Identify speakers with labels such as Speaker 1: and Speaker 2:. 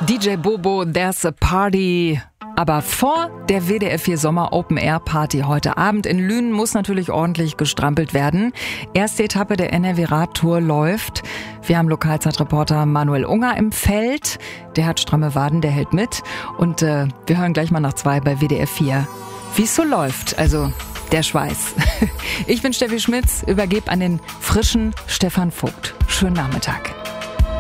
Speaker 1: DJ Bobo, there's a party. Aber vor der WDR 4 Sommer Open Air Party heute Abend in Lünen muss natürlich ordentlich gestrampelt werden. Erste Etappe der NRW-Radtour läuft. Wir haben Lokalzeitreporter Manuel Unger im Feld. Der hat stramme Waden, der hält mit. Und wir hören gleich mal nach 2 bei WDR 4, wie es so läuft. Also der Schweiß. Ich bin Steffi Schmitz, übergebe an den frischen Stefan Vogt. Schönen Nachmittag.